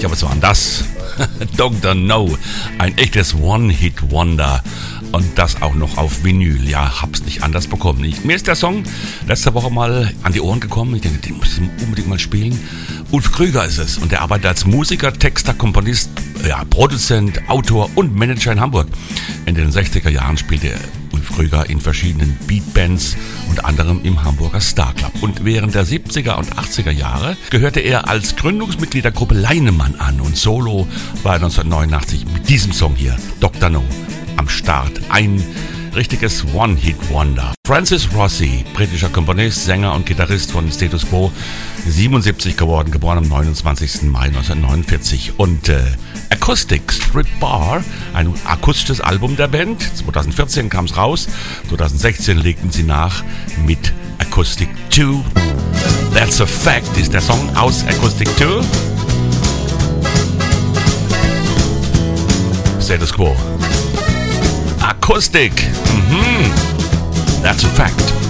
Ja, was war denn das? Dr. No, ein echtes One-Hit-Wonder. Und das auch noch auf Vinyl. Ja, hab's nicht anders bekommen. Mir ist der Song letzte Woche mal an die Ohren gekommen. Ich denke, den muss ich unbedingt mal spielen. Ulf Krüger ist es. Und der arbeitet als Musiker, Texter, Komponist, ja, Produzent, Autor und Manager in Hamburg. In den 60er Jahren spielte Ulf Krüger in verschiedenen Beatbands, unter anderem im Hamburger Star Club. Und während der 70er und 80er Jahre gehörte er als Gründungsmitglied der Gruppe Leinemann an. Und solo war er 1989 mit diesem Song hier, Dr. No, am Start. Ein richtiges One-Hit-Wonder. Francis Rossi, britischer Komponist, Sänger und Gitarrist von Status Quo, 77 geworden, geboren am 29. Mai 1949. Und Acoustic Strip Bar, ein akustisches Album der Band. 2014 kam es raus, 2016 legten sie nach mit Acoustic 2. That's a Fact ist der Song aus Acoustic 2. Status Quo. Acoustic. That's a Fact.